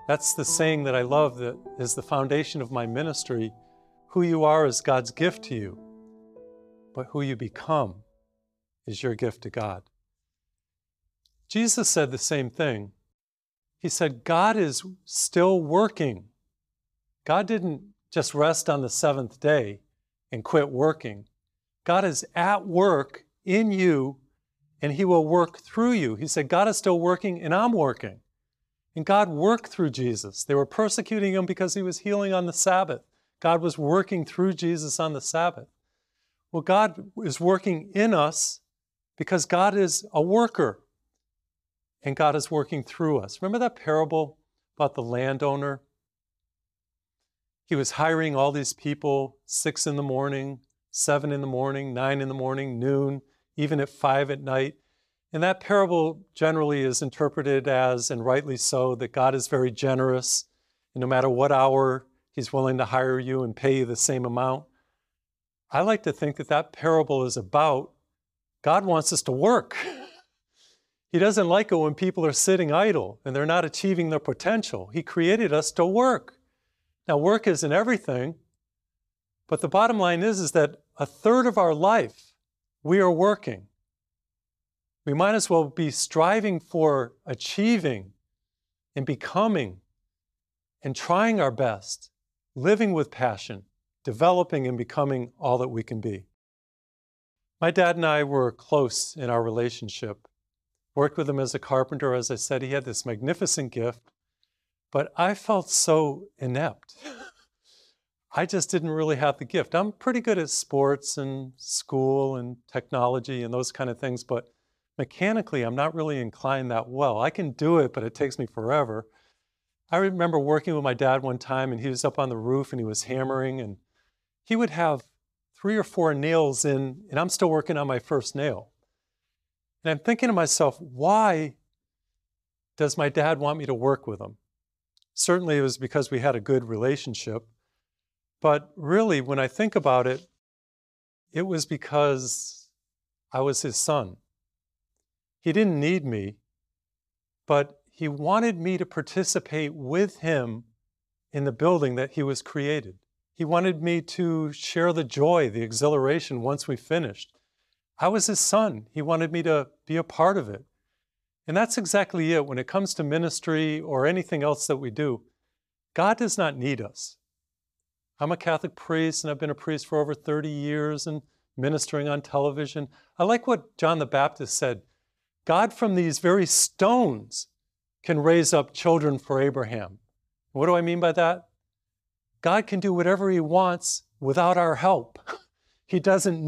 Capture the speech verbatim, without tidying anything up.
That's the saying that I love, that is the foundation of my ministry. Who you are is God's gift to you, but who you become is your gift to God. Jesus said the same thing. He said, God is still working. God didn't just rest on the seventh day and quit working. God is at work in you, and He will work through you. He said, God is still working, and I'm working. And God worked through Jesus. They were persecuting Him because He was healing on the Sabbath. God was working through Jesus on the Sabbath. Well, God is working in us because God is a worker, and God is working through us. Remember that parable about the landowner? He was hiring all these people, six in the morning, seven in the morning, nine in the morning, noon, even at five at night. And that parable generally is interpreted as, and rightly so, that God is very generous. And no matter what hour, He's willing to hire you and pay you the same amount. I like to think that that parable is about God wants us to work. He doesn't like it when people are sitting idle and they're not achieving their potential. He created us to work. Now, work isn't everything, but the bottom line is, is that a third of our life, we are working. We might as well be striving for achieving and becoming and trying our best, living with passion, developing and becoming all that we can be. My dad and I were close in our relationship. Worked with him as a carpenter. As I said, he had this magnificent gift, but I felt so inept. I just didn't really have the gift. I'm pretty good at sports and school and technology and those kind of things, but mechanically, I'm not really inclined that well. I can do it, but it takes me forever. I remember working with my dad one time, and he was up on the roof and he was hammering, and he would have three or four nails in, and I'm still working on my first nail. And I'm thinking to myself, why does my dad want me to work with him? Certainly it was because we had a good relationship, but really when I think about it, it was because I was his son. He didn't need me, but he wanted me to participate with him in the building that he was created. He wanted me to share the joy, the exhilaration once we finished. I was his son. He wanted me to be a part of it. And that's exactly it. When it comes to ministry or anything else that we do, God does not need us. I'm a Catholic priest, and I've been a priest for over thirty years and ministering on television. I like what John the Baptist said. God from these very stones can raise up children for Abraham. What do I mean by that? God can do whatever He wants without our help. He doesn't